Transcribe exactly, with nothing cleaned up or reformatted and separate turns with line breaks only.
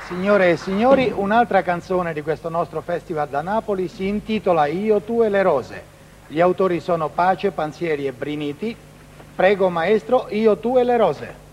Signore e signori, un'altra canzone di questo nostro festival da Napoli si intitola Io, tu e le rose. Gli autori sono Pace, Panzieri e Briniti. Prego maestro, Io, tu e le rose.